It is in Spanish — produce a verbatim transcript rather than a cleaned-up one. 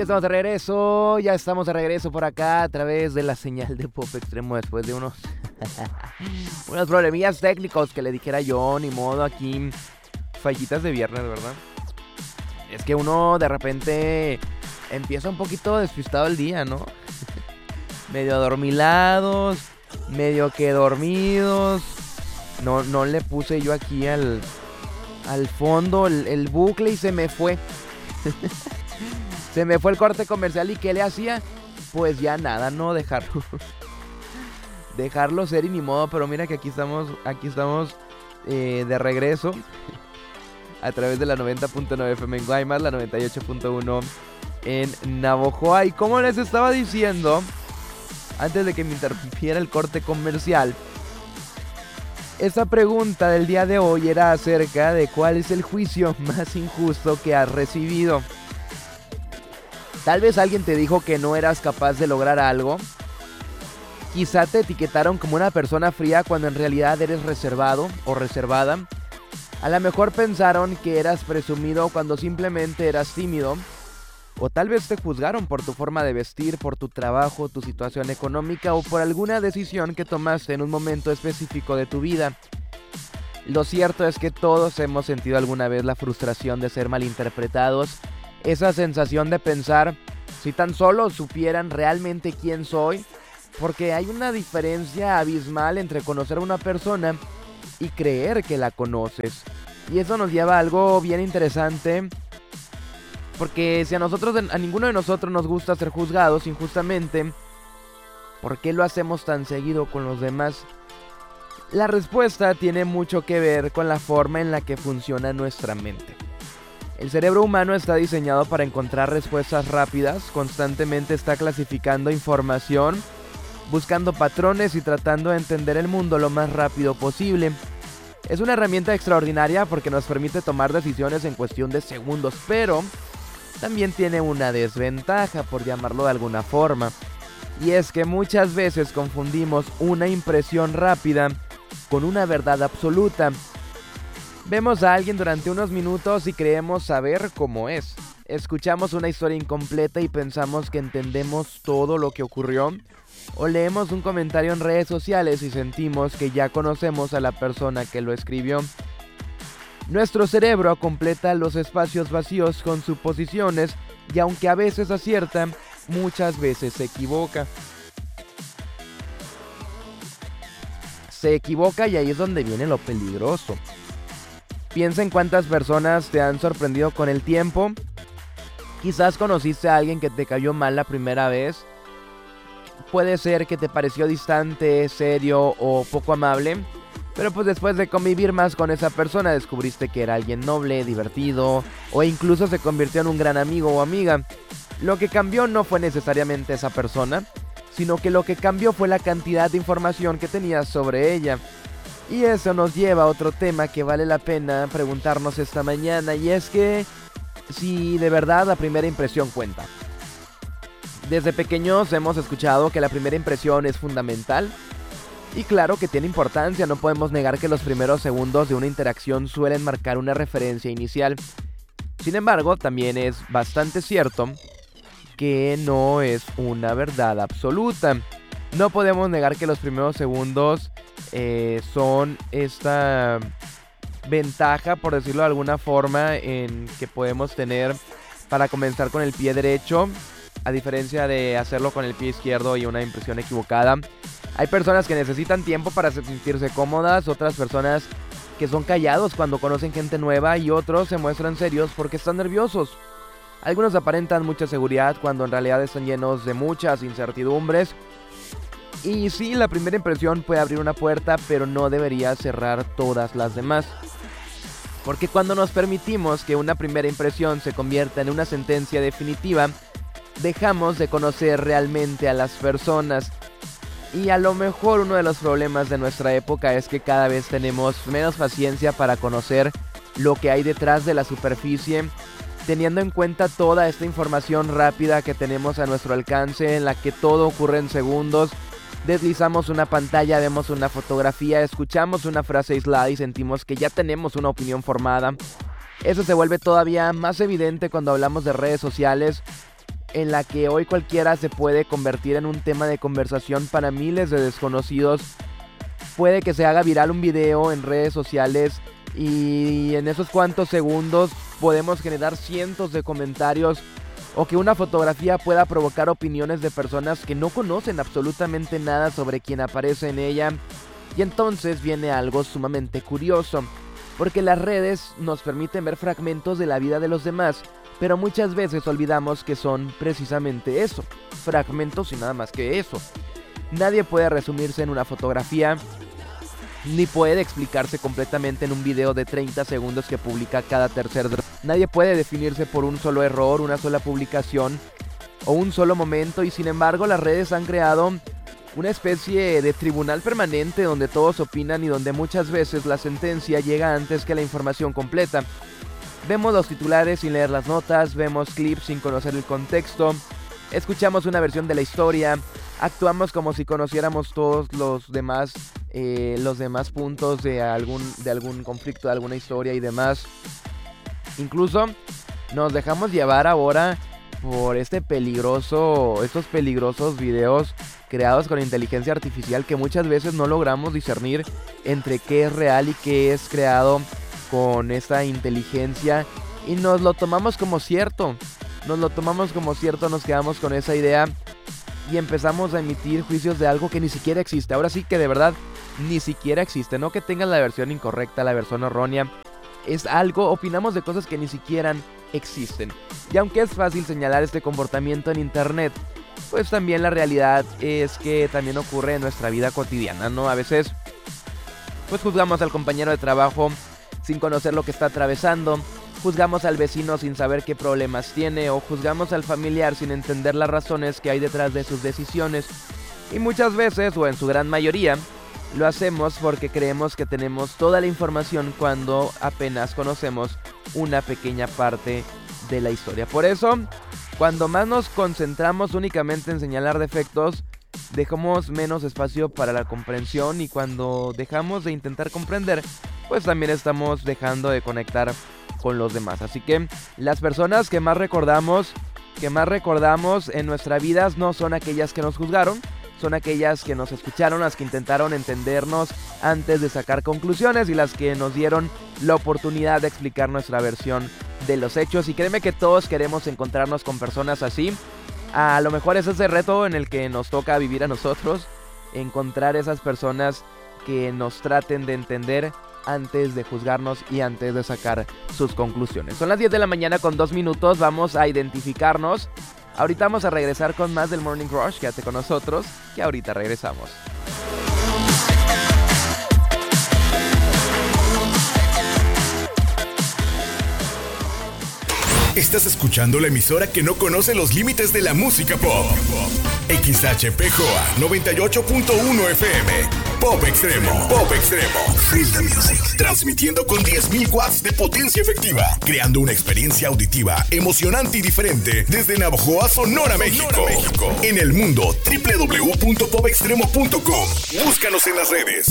ya estamos de regreso, ya estamos de regreso por acá a través de la señal de Pop Extremo después de unos unos problemillas técnicos que le dijera yo, ni modo, aquí fallitas de viernes, ¿verdad? Es que uno de repente empieza un poquito despistado el día, ¿no? Medio adormilados, medio que dormidos. No, no le puse yo aquí al, al fondo el, el bucle y se me fue. Se me fue el corte comercial. ¿Y qué le hacía? Pues ya nada, no dejarlo. Dejarlo ser y ni modo. Pero mira que aquí estamos, aquí estamos eh, de regreso. A través de la noventa punto nueve F M en Guaymas, la noventa y ocho punto uno en Navojoa. Y como les estaba diciendo, antes de que me interrumpiera el corte comercial, esta pregunta del día de hoy era acerca de cuál es el juicio más injusto que has recibido. Tal vez alguien te dijo que no eras capaz de lograr algo. Quizá te etiquetaron como una persona fría cuando en realidad eres reservado o reservada. A lo mejor pensaron que eras presumido cuando simplemente eras tímido. O tal vez te juzgaron por tu forma de vestir, por tu trabajo, tu situación económica o por alguna decisión que tomaste en un momento específico de tu vida. Lo cierto es que todos hemos sentido alguna vez la frustración de ser malinterpretados. Esa sensación de pensar, si tan solo supieran realmente quién soy. Porque hay una diferencia abismal entre conocer a una persona y creer que la conoces. Y eso nos lleva a algo bien interesante. Porque si a nosotros, a ninguno de nosotros nos gusta ser juzgados injustamente, ¿por qué lo hacemos tan seguido con los demás? La respuesta tiene mucho que ver con la forma en la que funciona nuestra mente. El cerebro humano está diseñado para encontrar respuestas rápidas, constantemente está clasificando información, buscando patrones y tratando de entender el mundo lo más rápido posible. Es una herramienta extraordinaria porque nos permite tomar decisiones en cuestión de segundos, pero también tiene una desventaja, por llamarlo de alguna forma. Y es que muchas veces confundimos una impresión rápida con una verdad absoluta. Vemos a alguien durante unos minutos y creemos saber cómo es. Escuchamos una historia incompleta y pensamos que entendemos todo lo que ocurrió. O leemos un comentario en redes sociales y sentimos que ya conocemos a la persona que lo escribió. Nuestro cerebro completa los espacios vacíos con suposiciones y aunque a veces acierta, muchas veces se equivoca. Se equivoca y ahí es donde viene lo peligroso. Piensa en cuántas personas te han sorprendido con el tiempo. Quizás conociste a alguien que te cayó mal la primera vez. Puede ser que te pareció distante, serio o poco amable. Pero pues después de convivir más con esa persona descubriste que era alguien noble, divertido o incluso se convirtió en un gran amigo o amiga. Lo que cambió no fue necesariamente esa persona, sino que lo que cambió fue la cantidad de información que tenías sobre ella. Y eso nos lleva a otro tema que vale la pena preguntarnos esta mañana, y es que si de verdad la primera impresión cuenta. Desde pequeños hemos escuchado que la primera impresión es fundamental. Y claro que tiene importancia, no podemos negar que los primeros segundos de una interacción suelen marcar una referencia inicial. Sin embargo, también es bastante cierto que no es una verdad absoluta. No podemos negar que los primeros segundos eh, son esta ventaja, por decirlo de alguna forma, en que podemos tener para comenzar con el pie derecho, a diferencia de hacerlo con el pie izquierdo y una impresión equivocada. Hay personas que necesitan tiempo para sentirse cómodas, otras personas que son callados cuando conocen gente nueva y otros se muestran serios porque están nerviosos. Algunos aparentan mucha seguridad cuando en realidad están llenos de muchas incertidumbres. Y sí, la primera impresión puede abrir una puerta, pero no debería cerrar todas las demás. Porque cuando nos permitimos que una primera impresión se convierta en una sentencia definitiva, dejamos de conocer realmente a las personas. Y a lo mejor uno de los problemas de nuestra época es que cada vez tenemos menos paciencia para conocer lo que hay detrás de la superficie, teniendo en cuenta toda esta información rápida que tenemos a nuestro alcance, en la que todo ocurre en segundos. Deslizamos una pantalla, vemos una fotografía, escuchamos una frase aislada y sentimos que ya tenemos una opinión formada. Eso se vuelve todavía más evidente cuando hablamos de redes sociales. en la que hoy cualquiera se puede convertir en un tema de conversación para miles de desconocidos. Puede que se haga viral un video en redes sociales y en esos cuantos segundos podemos generar cientos de comentarios, o que una fotografía pueda provocar opiniones de personas que no conocen absolutamente nada sobre quien aparece en ella. Y entonces viene algo sumamente curioso, porque las redes nos permiten ver fragmentos de la vida de los demás, pero muchas veces olvidamos que son precisamente eso, fragmentos y nada más que eso. Nadie puede resumirse en una fotografía, ni puede explicarse completamente en un video de treinta segundos que publica cada tercer día. Nadie puede definirse por un solo error, una sola publicación o un solo momento, y sin embargo las redes han creado una especie de tribunal permanente donde todos opinan y donde muchas veces la sentencia llega antes que la información completa. Vemos los titulares sin leer las notas, vemos clips sin conocer el contexto, escuchamos una versión de la historia, actuamos como si conociéramos todos los demás, eh, los demás puntos de algún, de algún conflicto, de alguna historia y demás. Incluso nos dejamos llevar ahora por este peligroso, estos peligrosos videos creados con inteligencia artificial que muchas veces no logramos discernir entre qué es real y qué es creado con esta inteligencia, y nos lo tomamos como cierto, nos lo tomamos como cierto, nos quedamos con esa idea y empezamos a emitir juicios de algo que ni siquiera existe. Ahora sí que de verdad ni siquiera existe, no que tengan la versión incorrecta, la versión errónea, es algo, opinamos de cosas que ni siquiera existen. Y aunque es fácil señalar este comportamiento en internet, pues también la realidad es que también ocurre en nuestra vida cotidiana, ¿no? A veces pues juzgamos al compañero de trabajo sin conocer lo que está atravesando, juzgamos al vecino sin saber qué problemas tiene, o juzgamos al familiar sin entender las razones que hay detrás de sus decisiones. Y muchas veces, o en su gran mayoría, lo hacemos porque creemos que tenemos toda la información cuando apenas conocemos una pequeña parte de la historia. Por eso, cuando más nos concentramos únicamente en señalar defectos, dejamos menos espacio para la comprensión, y cuando dejamos de intentar comprender, pues también estamos dejando de conectar con los demás. Así que las personas que más recordamos, que más recordamos en nuestra vida no son aquellas que nos juzgaron, son aquellas que nos escucharon, las que intentaron entendernos antes de sacar conclusiones y las que nos dieron la oportunidad de explicar nuestra versión de los hechos. Y créeme que todos queremos encontrarnos con personas así. A lo mejor es ese reto en el que nos toca vivir a nosotros, encontrar esas personas que nos traten de entender antes de juzgarnos y antes de sacar sus conclusiones. Son las diez de la mañana con dos minutos, vamos a identificarnos. Ahorita vamos a regresar con más del Morning Rush, quédate con nosotros, que ahorita regresamos. Estás escuchando la emisora que no conoce los límites de la música pop. X H P J A noventa y ocho punto uno F M. Pop Extremo. Pop Extremo. Feel the music. Transmitiendo con diez mil watts de potencia efectiva. Creando una experiencia auditiva emocionante y diferente desde Navojoa, Sonora, México. Sonora, México. En el mundo, doble u doble u doble u punto pop extremo punto com. Búscanos en las redes.